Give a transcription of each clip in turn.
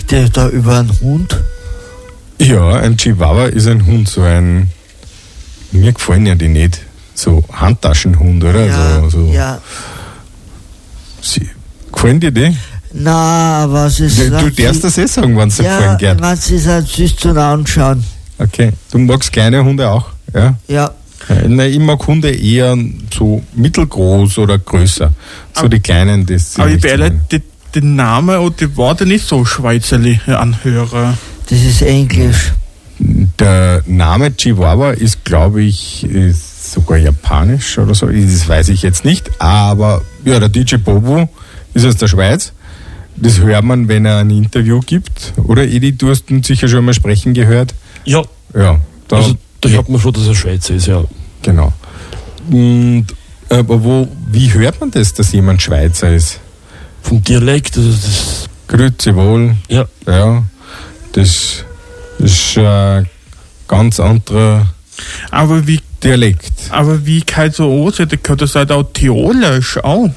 Spricht der da über einen Hund? Ja, ein Chihuahua ist ein Hund, so ein, mir gefallen ja die nicht, so Handtaschenhund, oder? Ja, so. ja. Gefallen dir die? Na, aber es ist... Du darfst das sagen, wenn es dir gefallen, Gerd. Ja, es ist halt süß zum Anschauen. Okay, du magst kleine Hunde auch, ja? Ja. Nein, ich mag Hunde eher so mittelgroß oder größer. So aber, die kleinen, das sind aber ich nicht werde so den Namen und die Worte nicht so schweizerlich anhören. Das ist Englisch. Der Name Chihuahua ist, glaube ich, ist sogar japanisch oder so. Das weiß ich jetzt nicht. Aber ja, der DJ Bobo ist aus der Schweiz. Das hört man, wenn er ein Interview gibt. Oder Edi, du hast ihn sicher schon mal sprechen gehört. Ja. Ja. Da hört man schon, dass er Schweizer ist, ja. Genau. Und, aber wie hört man das, dass jemand Schweizer ist? Vom Dialekt, also das... Grüezi wohl. Ja. Ja. Das ist ein ganz anderer Dialekt. Aber wie kann so aussehen? Könnte das halt auch Tirolisch auch?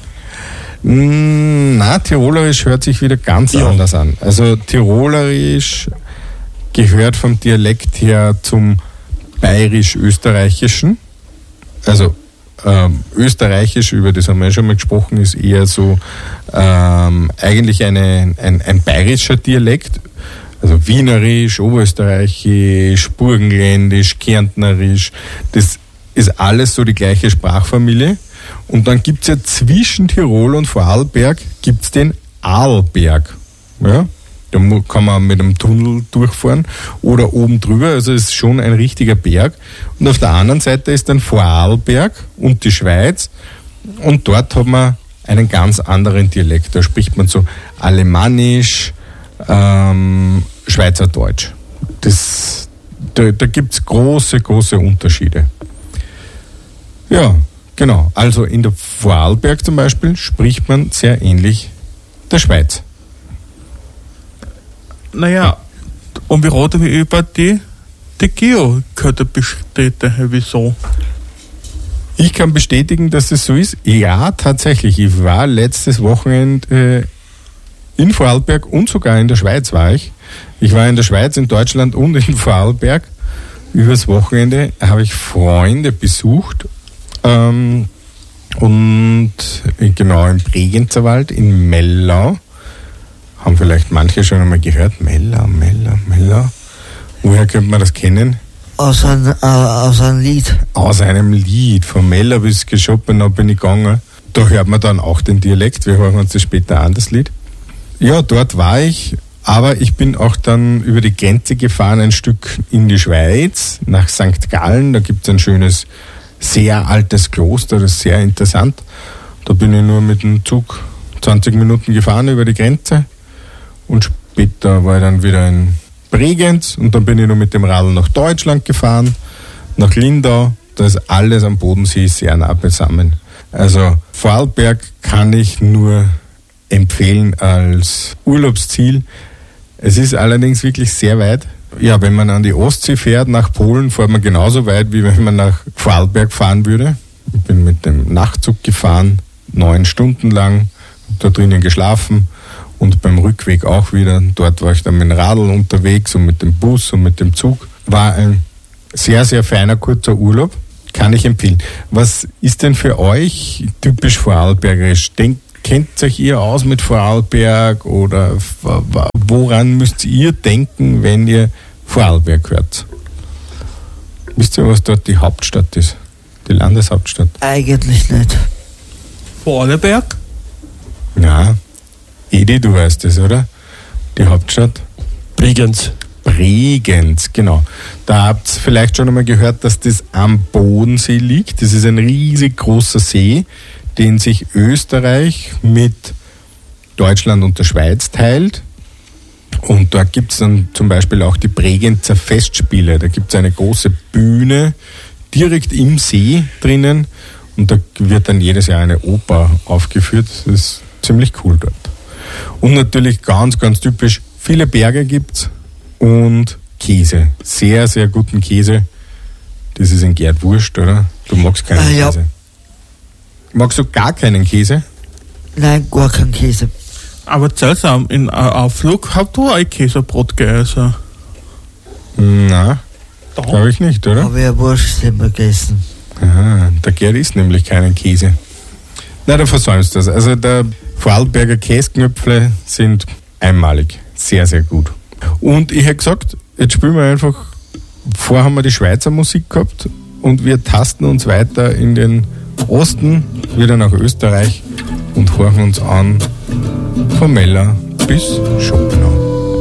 Na, Tirolerisch hört sich wieder ganz anders an. Also Tirolerisch gehört vom Dialekt her zum Bayerisch-Österreichischen. Also Österreichisch, über das haben wir ja schon mal gesprochen, ist eher so eigentlich ein bayerischer Dialekt. Also Wienerisch, Oberösterreichisch, Burgenländisch, Kärntnerisch, das ist alles so die gleiche Sprachfamilie. Und dann gibt es ja zwischen Tirol und Vorarlberg gibt's den Arlberg. Ja? Da kann man mit einem Tunnel durchfahren oder oben drüber, also es ist schon ein richtiger Berg. Und auf der anderen Seite ist dann Vorarlberg und die Schweiz und dort hat man einen ganz anderen Dialekt. Da spricht man so Alemannisch, Schweizerdeutsch. Da gibt es große Unterschiede. Ja, genau. Also in der Vorarlberg zum Beispiel spricht man sehr ähnlich der Schweiz. Naja, und wir reden über die Geo-Köder bestätigen, wieso? Ich kann bestätigen, dass es so ist. Ja, tatsächlich. Ich war letztes Wochenende in Vorarlberg und sogar in der Schweiz war ich. Ich war in der Schweiz, in Deutschland und in Vorarlberg. Übers Wochenende habe ich Freunde besucht. Und genau im Bregenzerwald in Mellau. Haben vielleicht manche schon einmal gehört. Mellau. Woher könnte man das kennen? Aus einem Lied. Aus einem Lied. Von Mellau bis Geschoppen bin ich gegangen. Da hört man dann auch den Dialekt. Wir hören uns das später an, das Lied. Ja, dort war ich, aber ich bin auch dann über die Grenze gefahren, ein Stück in die Schweiz, nach St. Gallen. Da gibt es ein schönes, sehr altes Kloster, das ist sehr interessant. Da bin ich nur mit dem Zug 20 Minuten gefahren über die Grenze und später war ich dann wieder in Bregenz und dann bin ich noch mit dem Radl nach Deutschland gefahren, nach Lindau. Da ist alles am Bodensee sehr nah beisammen. Also Vorarlberg kann ich nur empfehlen als Urlaubsziel. Es ist allerdings wirklich sehr weit. Ja, wenn man an die Ostsee fährt, nach Polen, fährt man genauso weit, wie wenn man nach Vorarlberg fahren würde. Ich bin mit dem Nachtzug gefahren, 9 Stunden lang, habe da drinnen geschlafen und beim Rückweg auch wieder. Dort war ich dann mit dem Radl unterwegs und mit dem Bus und mit dem Zug. War ein sehr, sehr feiner, kurzer Urlaub. Kann ich empfehlen. Was ist denn für euch typisch vorarlbergerisch? Kennt euch ihr aus mit Vorarlberg oder woran müsst ihr denken, wenn ihr Vorarlberg hört? Wisst ihr, was dort die Hauptstadt ist? Die Landeshauptstadt? Eigentlich nicht. Vorarlberg? Ja. Edi, du weißt es, oder? Die Hauptstadt? Bregenz, genau. Da habt ihr vielleicht schon einmal gehört, dass das am Bodensee liegt. Das ist ein riesig großer See, den sich Österreich mit Deutschland und der Schweiz teilt. Und da gibt es dann zum Beispiel auch die Bregenzer Festspiele. Da gibt es eine große Bühne direkt im See drinnen und da wird dann jedes Jahr eine Oper aufgeführt. Das ist ziemlich cool dort. Und natürlich ganz, ganz typisch, viele Berge gibt's und Käse. Sehr, sehr guten Käse. Das ist ein Gerd Wurst, oder? Du magst keinen Käse. Magst du gar keinen Käse? Nein, gar keinen Käse. Aber seltsam, in Ausflug habt ihr auch Käsebrot gegessen. Na, glaube ich nicht, oder? Habe ich ja Wurst immer gegessen. Aha, der Gerd isst nämlich keinen Käse. Na, da versäumst du das. Also der Vorarlberger Käsknöpfle sind einmalig. Sehr, sehr gut. Und ich hätte gesagt, jetzt spielen wir einfach, vorher haben wir die Schweizer Musik gehabt und wir tasten uns weiter in den Osten, wieder nach Österreich und horchen uns an von Meller bis Schopp.